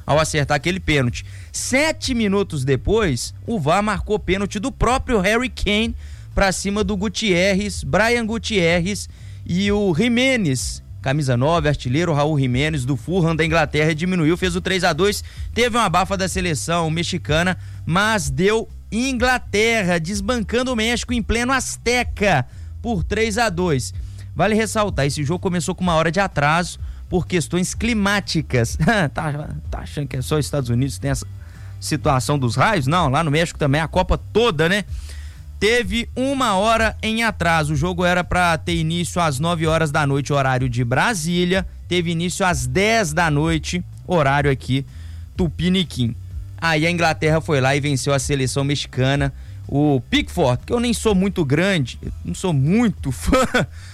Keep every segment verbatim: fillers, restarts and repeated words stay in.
ao acertar aquele pênalti. Sete minutos depois, o V A R marcou pênalti do próprio Harry Kane para cima do Gutierrez, Brian Gutierrez, e o Jimenez, camisa nove, artilheiro Raul Jimenez do Fulham da Inglaterra, diminuiu, fez o três a dois, teve uma abafa da seleção mexicana, mas deu Inglaterra, desbancando o México em pleno Azteca por três a dois. Vale ressaltar, esse jogo começou com uma hora de atraso por questões climáticas. tá, tá achando que é só os Estados Unidos que tem essa situação dos raios? Não, lá no México também, a Copa toda, né? Teve uma hora em atraso. O jogo era para ter início às nove horas da noite, horário de Brasília. Teve início às dez da noite, horário aqui, Tupiniquim. Aí a Inglaterra foi lá e venceu a seleção mexicana. O Pickford, que eu nem sou muito grande, não sou muito fã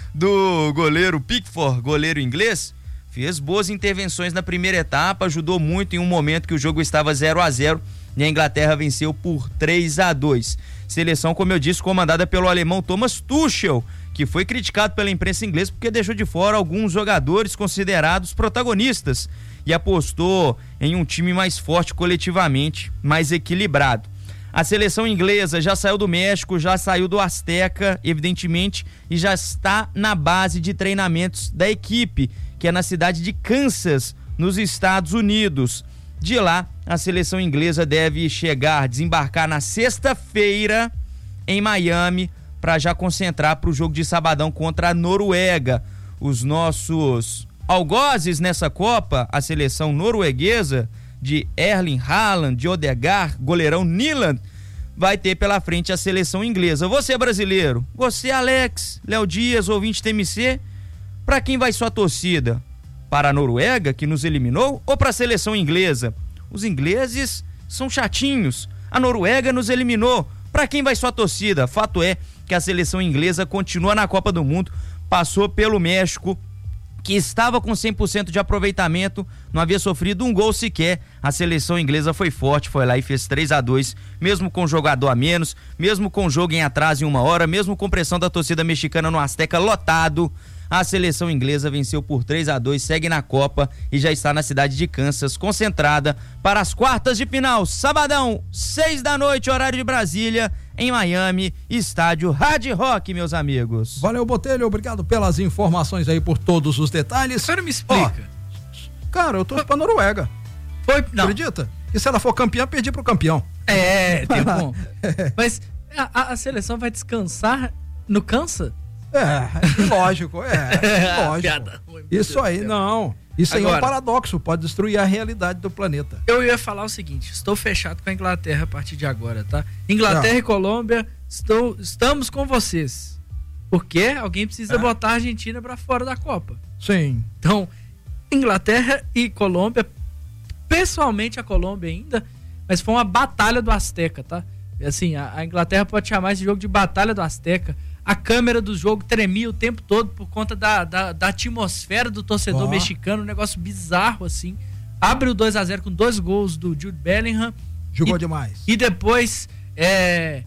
do goleiro Pickford, goleiro inglês, fez boas intervenções na primeira etapa, ajudou muito em um momento que o jogo estava zero a zero e a Inglaterra venceu por três a dois. Seleção, como eu disse, comandada pelo alemão Thomas Tuchel, que foi criticado pela imprensa inglesa porque deixou de fora alguns jogadores considerados protagonistas e apostou em um time mais forte coletivamente, mais equilibrado. A seleção inglesa já saiu do México, já saiu do Azteca, evidentemente, e já está na base de treinamentos da equipe, que é na cidade de Kansas, nos Estados Unidos. De lá, a seleção inglesa deve chegar, desembarcar na sexta-feira em Miami, para já concentrar para o jogo de sabadão contra a Noruega. Os nossos algozes nessa Copa, a seleção norueguesa de Erling Haaland, de Odegaard, goleirão Nyland, vai ter pela frente a seleção inglesa. Você, brasileiro, você, Alex, Léo Dias, ouvinte T M C, para quem vai sua torcida? Para a Noruega, que nos eliminou, ou para a seleção inglesa? Os ingleses são chatinhos, a Noruega nos eliminou. Para quem vai sua torcida? Fato é que a seleção inglesa continua na Copa do Mundo, passou pelo México, que estava com cem por cento de aproveitamento, não havia sofrido um gol sequer. A seleção inglesa foi forte, foi lá e fez três a dois, mesmo com jogador a menos, mesmo com jogo em atraso em uma hora, mesmo com pressão da torcida mexicana no Azteca lotado. A seleção inglesa venceu por três a dois, segue na Copa e já está na cidade de Kansas, concentrada para as quartas de final. Sabadão, seis da noite, horário de Brasília, em Miami, estádio Hard Rock, meus amigos. Valeu, Botelho, obrigado pelas informações aí, por todos os detalhes. Cara, me explica. Ó, cara, eu tô pra Noruega. Foi, não. Acredita? E se ela for campeã, perdi pro campeão. É, tem bom. Mas a, a seleção vai descansar no Kansas? É, lógico, é, lógico. Piada. Isso aí, não. Isso aí Agora, é um paradoxo, pode destruir a realidade do planeta. Eu ia falar o seguinte, estou fechado com a Inglaterra a partir de agora, tá? Inglaterra não. e Colômbia, estou, estamos com vocês. Porque alguém precisa é. botar a Argentina pra fora da Copa. Sim. Então, Inglaterra e Colômbia, pessoalmente a Colômbia ainda, mas foi uma batalha do Azteca, tá? Assim, a, a Inglaterra pode chamar esse jogo de batalha do Azteca. A câmera do jogo tremia o tempo todo por conta da, da, da atmosfera do torcedor oh. mexicano, um negócio bizarro, assim. Abre o dois a zero com dois gols do Jude Bellingham. Jogou e, demais. E depois é,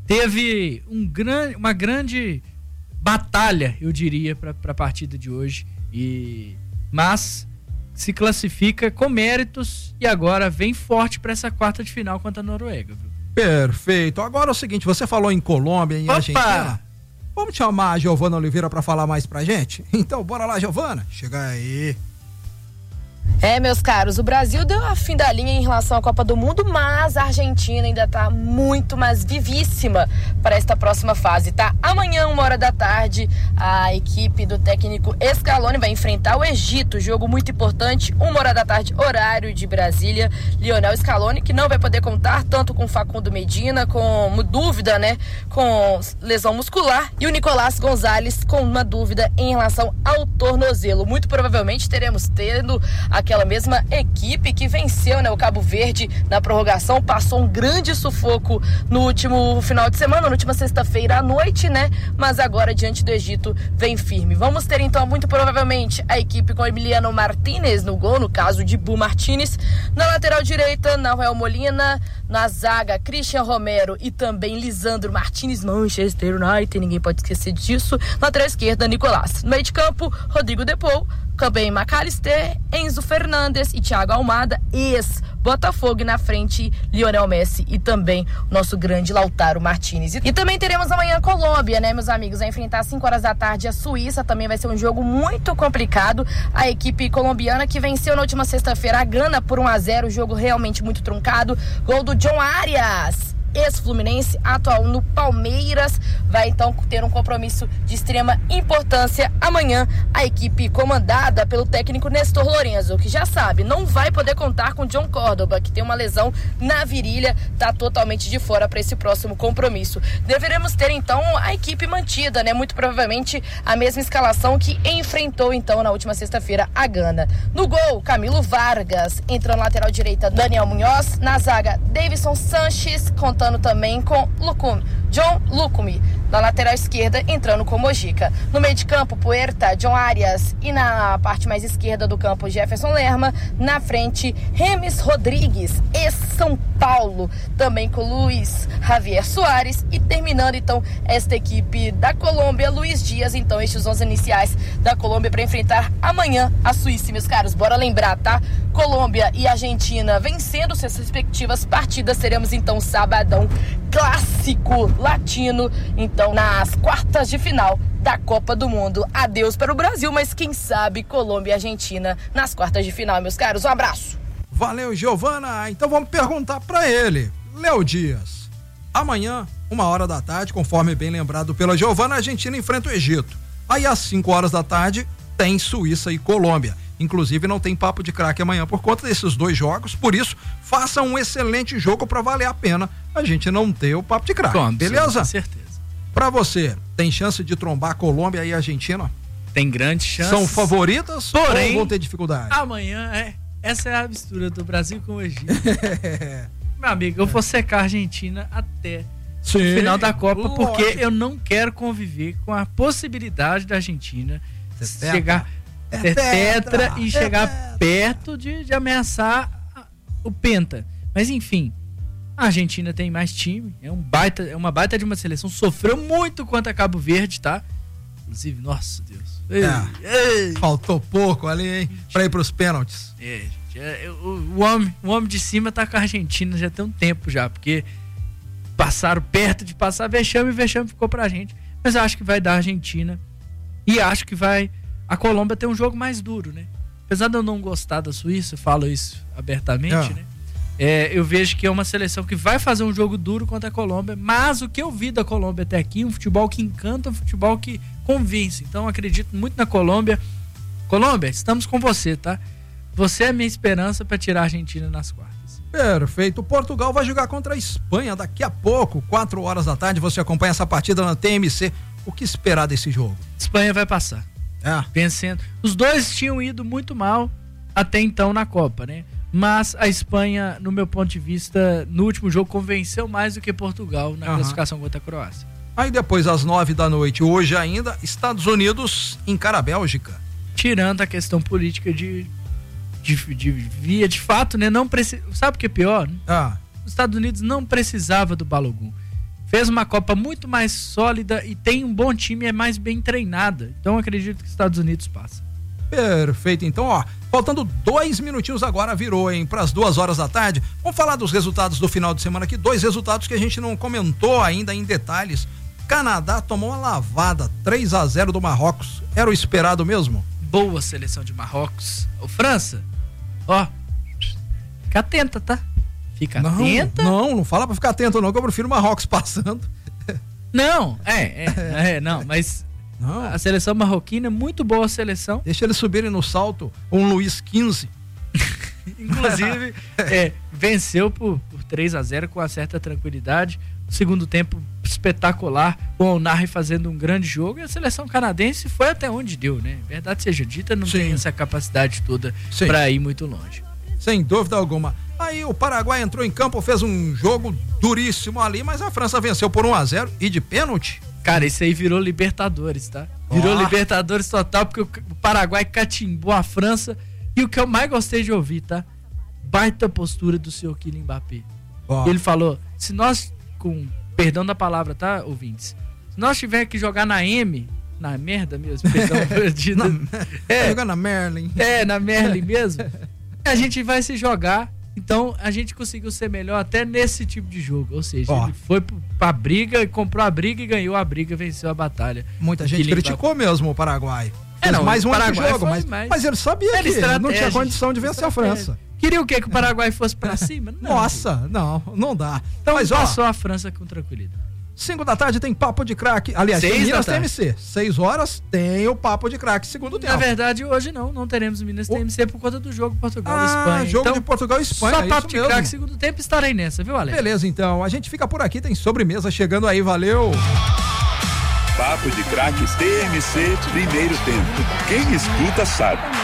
teve um gran, uma grande batalha, eu diria, para a partida de hoje. E, mas se classifica com méritos e agora vem forte para essa quarta de final contra a Noruega. Viu? Perfeito. Agora é o seguinte, você falou em Colômbia, em Opa! Argentina. Vamos chamar a Giovana Oliveira para falar mais pra gente? Então, bora lá, Giovana. Chega aí. É, meus caros, o Brasil deu a fim da linha em relação à Copa do Mundo, mas a Argentina ainda tá muito mais vivíssima para esta próxima fase, tá? Amanhã, uma hora da tarde, a equipe do técnico Scaloni vai enfrentar o Egito, jogo muito importante, uma hora da tarde, horário de Brasília. Lionel Scaloni, que não vai poder contar tanto com Facundo Medina, com dúvida, né, com lesão muscular, e o Nicolás Gonzalez com uma dúvida em relação ao tornozelo. Muito provavelmente teremos tendo aquela mesma equipe que venceu, né, o Cabo Verde na prorrogação, passou um grande sufoco no último final de semana, na última sexta-feira à noite, né, mas agora diante do Egito vem firme. Vamos ter então muito provavelmente a equipe com Emiliano Martínez no gol, no caso de Bu Martínez, na lateral direita, Nahuel Molina, Na zaga, Christian Romero e também Lisandro Martinez, Manchester United, ninguém pode esquecer disso. Na lateral esquerda, Nicolás. No meio de campo, Rodrigo Depou, também McAllister, Enzo Fernandes e Thiago Almada, ex-Botafogo. E na frente, Lionel Messi e também o nosso grande Lautaro Martinez. E também teremos amanhã a Colômbia, né, meus amigos? Vai enfrentar às cinco horas da tarde a Suíça. Também vai ser um jogo muito complicado. A equipe colombiana que venceu na última sexta-feira a Gana por um a zero, jogo realmente muito truncado. Gol do John Arias, ex-Fluminense, atual no Palmeiras, vai então ter um compromisso de extrema importância amanhã. A equipe comandada pelo técnico Nestor Lorenzo, que já sabe, não vai poder contar com John Córdoba, que tem uma lesão na virilha, tá totalmente de fora para esse próximo compromisso. Deveremos ter então a equipe mantida, né? Muito provavelmente a mesma escalação que enfrentou então na última sexta-feira a Gana. No gol, Camilo Vargas, entrando na lateral direita, Daniel Munhoz, na zaga, Davinson Sanches, contando também com Lucumi, John Lucumi. Na lateral esquerda, entrando com Mojica. No meio de campo, Puerta, John Arias. E na parte mais esquerda do campo, Jefferson Lerma. Na frente, Remes Rodrigues, ex-São Paulo. Também com Luiz Javier Soares. E terminando, então, esta equipe da Colômbia, Luiz Dias. Então, estes onze iniciais da Colômbia para enfrentar amanhã a Suíça, meus caros. Bora lembrar, tá? Colômbia e Argentina vencendo suas respectivas partidas. Teremos, então, sabadão clássico latino. Então, nas quartas de final da Copa do Mundo. Adeus para o Brasil, mas quem sabe Colômbia e Argentina nas quartas de final, meus caros. Um abraço. Valeu, Giovana. Então vamos perguntar para ele, Léo Dias. Amanhã, uma hora da tarde, conforme bem lembrado pela Giovana, a Argentina enfrenta o Egito. Aí às cinco horas da tarde tem Suíça e Colômbia. Inclusive não tem papo de craque amanhã por conta desses dois jogos, por isso faça um excelente jogo para valer a pena a gente não ter o papo de craque. Beleza? Com certeza. Pra você, tem chance de trombar Colômbia e Argentina? Tem grande chance. São favoritas, porém, ou vão ter dificuldade? Amanhã, é, essa é a mistura do Brasil com o Egito. Meu amigo, eu vou secar a Argentina até Sim, o final da Copa, lógico. Porque eu não quero conviver com a possibilidade da Argentina Tetra. chegar é ter tetra, tetra e é chegar tetra. perto de, de ameaçar o Penta. Mas enfim, a Argentina tem mais time, é, um baita, é uma baita de uma seleção, sofreu muito contra Cabo Verde, tá? Inclusive, nossa Deus. Ei, é, ei. Faltou pouco ali, hein? Pra ir pros pênaltis. É, gente, é, o, o, homem, o homem de cima tá com a Argentina já tem um tempo já, porque passaram perto de passar vexame e vexame ficou pra gente. Mas eu acho que vai dar a Argentina e acho que vai a Colômbia ter um jogo mais duro, né? Apesar de eu não gostar da Suíça, eu falo isso abertamente, é. né? É, eu vejo que é uma seleção que vai fazer um jogo duro contra a Colômbia, mas o que eu vi da Colômbia até aqui, um futebol que encanta, um futebol que convence. Então eu acredito muito na Colômbia. Colômbia, estamos com você, tá? Você é a minha esperança para tirar a Argentina nas quartas. Perfeito. Portugal vai jogar contra a Espanha daqui a pouco, quatro horas da tarde. Você acompanha essa partida na T M C. O que esperar desse jogo? Espanha vai passar. É. Vencendo. Os dois tinham ido muito mal até então na Copa, né? Mas a Espanha, no meu ponto de vista, no último jogo convenceu mais do que Portugal na uhum. classificação contra a Croácia. Aí depois, às nove da noite, hoje ainda, Estados Unidos encara a Bélgica. Tirando a questão política de, de, de via de fato, né? Não precisa. Sabe o que é pior? Ah. Os Estados Unidos não precisava do Balogun. Fez uma Copa muito mais sólida e tem um bom time e é mais bem treinada. Então acredito que os Estados Unidos passa. Perfeito, então ó, faltando dois minutinhos agora virou, hein, para as duas horas da tarde. Vamos falar dos resultados do final de semana aqui, dois resultados que a gente não comentou ainda em detalhes. Canadá tomou uma lavada, três a zero do Marrocos, era o esperado mesmo? Boa seleção de Marrocos. Ô França, ó, fica atenta, tá? Fica não, atenta. Não, não fala pra ficar atento não, que eu prefiro o Marrocos passando. Não, é, é, é não, mas... Não. A seleção marroquina é muito boa a seleção. Deixa eles subirem no salto, um Luiz quinze. Inclusive, é, venceu por, por três a zero com uma certa tranquilidade. Segundo tempo espetacular, o Al-Nassr fazendo um grande jogo. E a seleção canadense foi até onde deu, né? Verdade seja dita, não Sim. tem essa capacidade toda para ir muito longe. Sem dúvida alguma. Aí o Paraguai entrou em campo, fez um jogo duríssimo ali, mas a França venceu por um a zero e de pênalti. Cara, isso aí virou Libertadores, tá? Virou oh. Libertadores total, porque o Paraguai catimbou a França. E o que eu mais gostei de ouvir, tá? Baita postura do senhor Kylian Mbappé. Oh. Ele falou, se nós, com perdão da palavra, tá, ouvintes? Se nós tiver que jogar na M, na merda mesmo, perdão, de, na, é, jogar na Merlin. É, na Merlin mesmo. A gente vai se jogar. Então, a gente conseguiu ser melhor até nesse tipo de jogo. Ou seja, oh. ele foi pra briga, comprou a briga e ganhou a briga, venceu a batalha. Muita gente criticou mesmo o Paraguai. É, não, mais um Paraguai jogo, mas, mais... mas ele sabia que não tinha condição de vencer a França. Queria o quê? Que o Paraguai fosse pra cima? Não. Nossa, não, não dá. Então, mas passou ó, a França com tranquilidade. cinco da tarde tem Papo de Craque. Aliás, tem Minas T M C. seis horas tem o Papo de Craque, segundo tempo. Na verdade, hoje não, não teremos Minas T M C por conta do jogo Portugal e ah, Espanha. jogo então, de Portugal e Espanha. Só Papo de Craque, segundo tempo, estarei nessa, viu, Alex? Beleza, então. A gente fica por aqui, tem sobremesa chegando aí, valeu! Papo de Craque T M C, primeiro tempo. Quem escuta sabe.